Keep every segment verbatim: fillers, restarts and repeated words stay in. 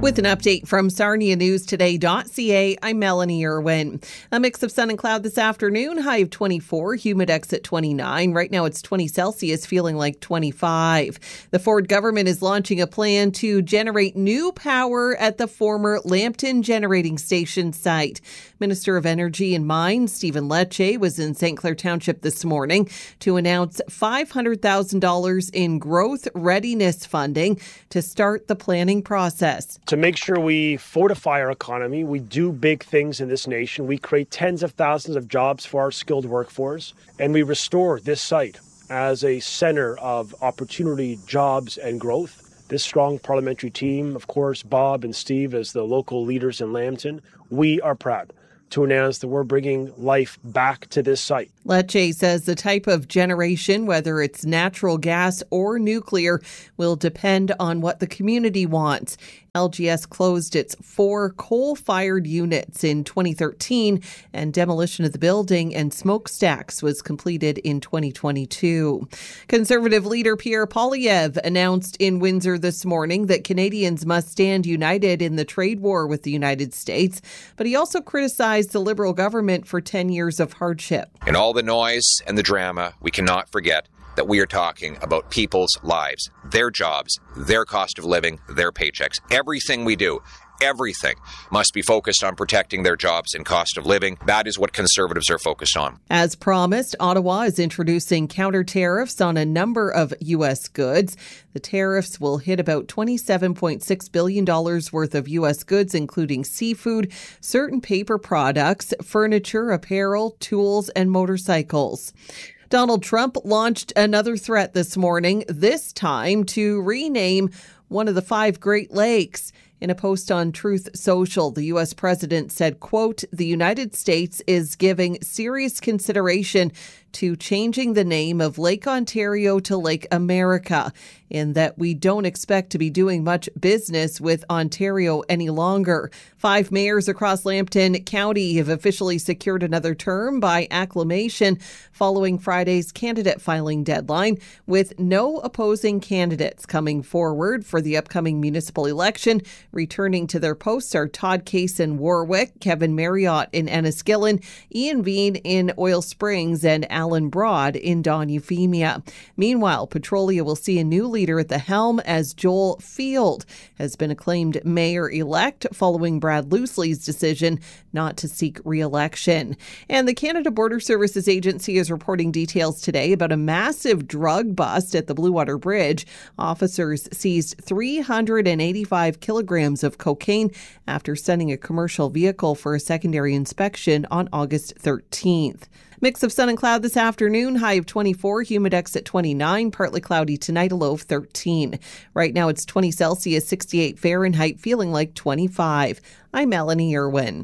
With an update from Sarnia News Today dot c a, I'm Melanie Irwin. A mix of sun and cloud this afternoon, high of twenty-four, humidex at twenty-nine. Right now it's twenty Celsius, feeling like twenty-five. The Ford government is launching a plan to generate new power at the former Lambton Generating Station site. Minister of Energy and Mines, Stephen Lecce, was in Saint Clair Township this morning to announce five hundred thousand dollars in growth readiness funding to start the planning process. To make sure we fortify our economy, we do big things in this nation. We create tens of thousands of jobs for our skilled workforce, and we restore this site as a center of opportunity, jobs, and growth. This strong parliamentary team, of course, Bob and Steve as the local leaders in Lambton, we are proud to announce that we're bringing life back to this site. Lecce says the type of generation, whether it's natural gas or nuclear, will depend on what the community wants. L G S closed its four coal-fired units in twenty thirteen, and demolition of the building and smokestacks was completed in twenty twenty-two. Conservative leader Pierre Poilievre announced in Windsor this morning that Canadians must stand united in the trade war with the United States, but he also criticized the Liberal government for ten years of hardship. In all the noise and the drama, we cannot forget that we are talking about people's lives, their jobs, their cost of living, their paychecks. Everything we do, everything must be focused on protecting their jobs and cost of living. That is what Conservatives are focused on. As promised, Ottawa is introducing counter tariffs on a number of U S goods. The tariffs will hit about twenty-seven point six billion dollars worth of U S goods, including seafood, certain paper products, furniture, apparel, tools, and motorcycles. Donald Trump launched another threat this morning, this time to rename one of the five Great Lakes. In a post on Truth Social, the U S president said, quote, "The United States is giving serious consideration to changing the name of Lake Ontario to Lake America, in that we don't expect to be doing much business with Ontario any longer." Five mayors across Lambton County have officially secured another term by acclamation following Friday's candidate filing deadline, with no opposing candidates coming forward for the upcoming municipal election. Returning to their posts are Todd Case in Warwick, Kevin Marriott in Enniskillen, Ian Veen in Oil Springs, and Alan Broad in Don Euphemia. Meanwhile, Petrolia will see a new leader at the helm as Joel Field has been acclaimed mayor-elect following Brad Loosley's decision not to seek re-election. And the Canada Border Services Agency is reporting details today about a massive drug bust at the Blue Water Bridge. Officers seized three hundred eighty-five kilograms of cocaine after sending a commercial vehicle for a secondary inspection on August thirteenth. Mix of sun and cloud this afternoon, high of twenty-four, humidex at twenty-nine, partly cloudy tonight, a low of thirteen. Right now it's twenty Celsius, sixty-eight Fahrenheit, feeling like twenty-five. I'm Melanie Irwin.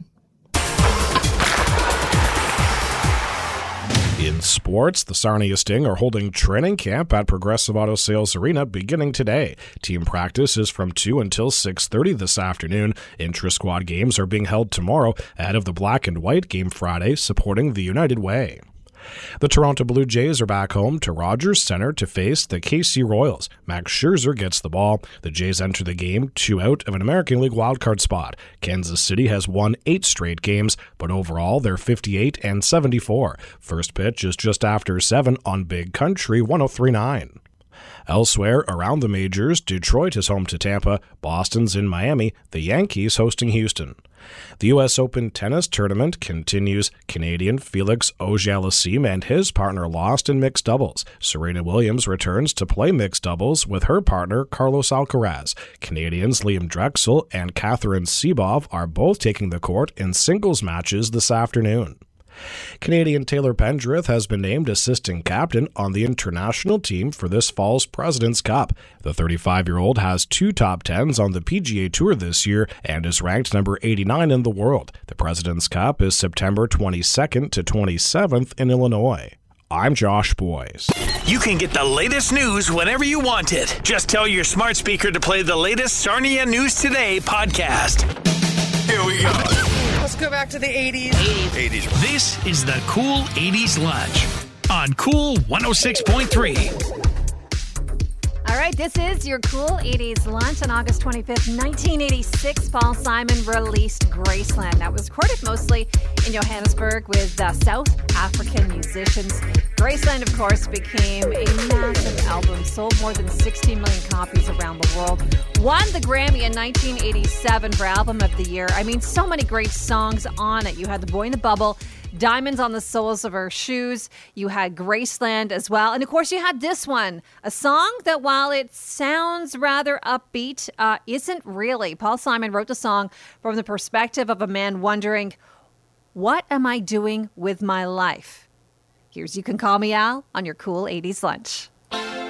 In sports, the Sarnia Sting are holding training camp at Progressive Auto Sales Arena beginning today. Team practice is from two until six thirty this afternoon. Intra-squad games are being held tomorrow ahead of the Black and White game Friday, supporting the United Way. The Toronto Blue Jays are back home to Rogers Centre to face the K C Royals. Max Scherzer gets the ball. The Jays enter the game two out of an American League wildcard spot. Kansas City has won eight straight games, but overall they're fifty-eight and seventy-four. First pitch is just after seven on Big Country one oh three point nine. Elsewhere around the majors, Detroit is home to Tampa, Boston's in Miami, the Yankees hosting Houston. The U S Open tennis tournament continues. Canadian Felix Auger-Aliassime and his partner lost in mixed doubles. Serena Williams returns to play mixed doubles with her partner Carlos Alcaraz. Canadians Liam Drexel and Catherine Sebov are both taking the court in singles matches this afternoon. Canadian Taylor Pendrith has been named assistant captain on the international team for this fall's President's Cup. The thirty-five-year-old has two top tens on the P G A Tour this year and is ranked number eighty-nine in the world. The President's Cup is September twenty-second to twenty-seventh in Illinois. I'm Josh Boyes. You can get the latest news whenever you want it. Just tell your smart speaker to play the latest Sarnia News Today podcast. Here we go. Let's go back to the eighties. eighties. This is the Cool eighties Lunch on Cool one oh six point three. All right. right, this is your Cool eighties Lunch. On August twenty-fifth, nineteen eighty-six, Paul Simon released Graceland. That was recorded mostly in Johannesburg with uh, South African musicians. Graceland, of course, became a massive album, sold more than sixteen million copies around the world. Won the Grammy in nineteen eighty-seven for Album of the Year. I mean, so many great songs on it. You had The Boy in the Bubble, Diamonds on the Soles of Her Shoes. You had Graceland as well. And of course, you had this one, a song that while it sounds rather upbeat, uh, isn't really. Paul Simon wrote the song from the perspective of a man wondering, what am I doing with my life? Here's You Can Call Me Al on your Cool eighties Lunch.